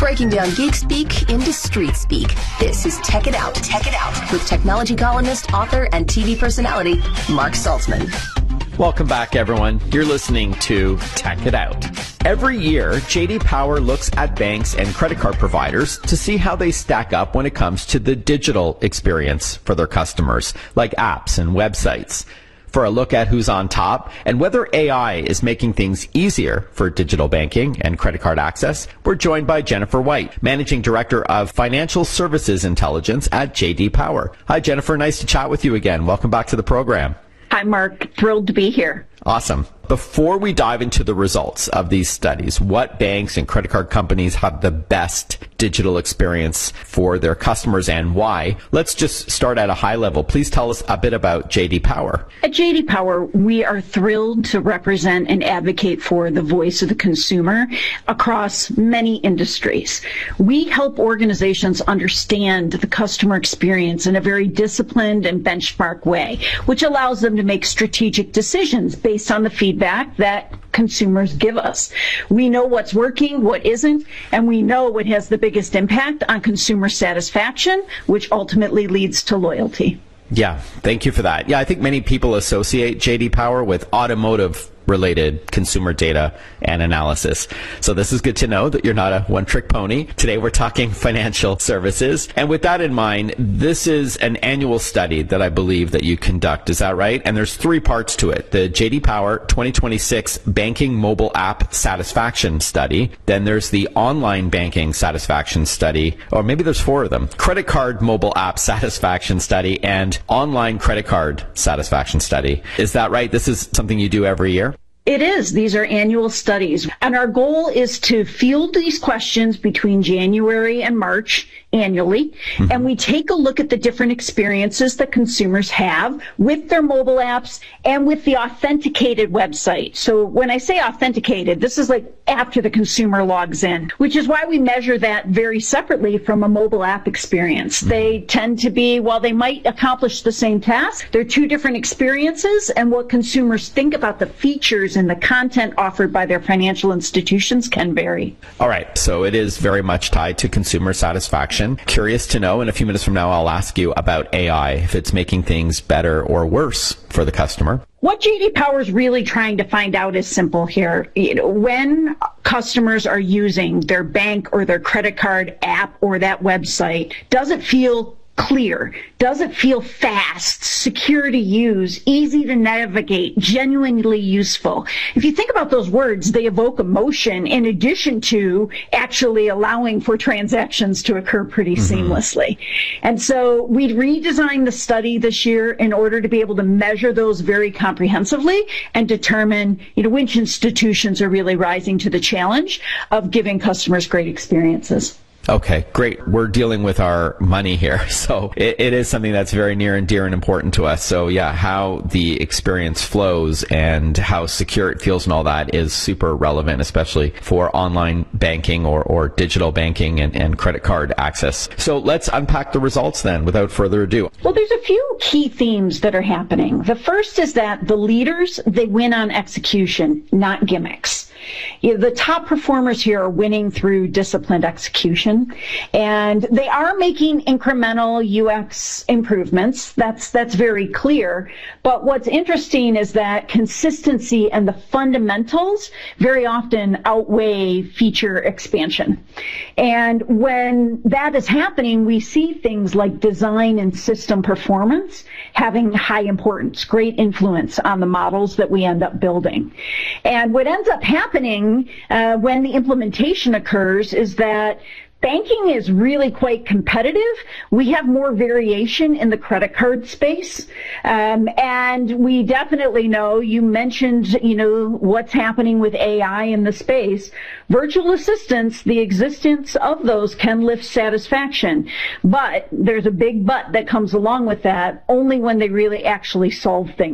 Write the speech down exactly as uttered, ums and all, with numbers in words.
Breaking down geek speak into street speak. This is Tech It Out, Tech It Out, with technology columnist, author, and T V personality, Mark Saltzman. Welcome back, everyone. You're listening to Tech It Out. Every year, J D Power looks at banks and credit card providers to see how they stack up when it comes to the digital experience for their customers, like apps and websites. For a look at who's on top and whether A I is making things easier for digital banking and credit card access, we're joined by Jennifer White, Managing Director of Financial Services Intelligence at J D Power. Hi, Jennifer. Nice to chat with you again. Welcome back to the program. Hi, Mark. Thrilled to be here. Awesome. Before we dive into the results of these studies, what banks and credit card companies have the best digital experience for their customers and why? Let's just start at a high level. Please tell us a bit about J D Power. At J D Power, we are thrilled to represent and advocate for the voice of the consumer across many industries. We help organizations understand the customer experience in a very disciplined and benchmark way, which allows them to make strategic decisions based on the feedback that consumers give us. We know what's working, what isn't, and we know what has the biggest impact on consumer satisfaction, which ultimately leads to loyalty. Yeah, thank you for that. Yeah, I think many people associate J D Power with automotive related consumer data and analysis. So this is good to know that you're not a one-trick pony. Today we're talking financial services. And with that in mind, this is an annual study that I believe that you conduct. Is that right? And there's three parts to it. The J D Power twenty twenty-six Banking Mobile App Satisfaction Study. Then there's the Online Banking Satisfaction Study. Or maybe there's four of them. Credit Card Mobile App Satisfaction Study and Online Credit Card Satisfaction Study. Is that right? This is something you do every year? It is. These are annual studies. And our goal is to field these questions between January and March annually. Mm-hmm. And we take a look at the different experiences that consumers have with their mobile apps and with the authenticated website. So when I say authenticated, this is like after the consumer logs in, which is why we measure that very separately from a mobile app experience. Mm-hmm. They tend to be, while they might accomplish the same task, they're two different experiences, and what consumers think about the features and the content offered by their financial institutions can vary. All right. So it is very much tied to consumer satisfaction. Curious to know, in a few minutes from now, I'll ask you about A I, if it's making things better or worse for the customer. What J D Power is really trying to find out is simple here. You know, when customers are using their bank or their credit card app or that website, does it feel clear? Does it feel fast, secure to use, easy to navigate, genuinely useful? If you think about those words, they evoke emotion in addition to actually allowing for transactions to occur pretty mm-hmm. seamlessly. And so we redesigned the study this year in order to be able to measure those very comprehensively and determine, you know, which institutions are really rising to the challenge of giving customers great experiences. Okay, great. We're dealing with our money here. So it, it is something that's very near and dear and important to us. So yeah, how the experience flows and how secure it feels and all that is super relevant, especially for online banking or, or digital banking and, and credit card access. So let's unpack the results then without further ado. Well, there's a few key themes that are happening. The first is that the leaders, they win on execution, not gimmicks. You know, the top performers here are winning through disciplined execution, and they are making incremental U X improvements. That's that's very clear. But what's interesting is that consistency and the fundamentals very often outweigh feature expansion. And when that is happening, we see things like design and system performance having high importance, great influence on the models that we end up building. And what ends up happening uh, when the implementation occurs is that banking is really quite competitive. We have more variation in the credit card space. Um, and we definitely know, you mentioned, you know, what's happening with A I in the space. Virtual assistants, the existence of those can lift satisfaction. But there's a big but that comes along with that, only when they really actually solve things.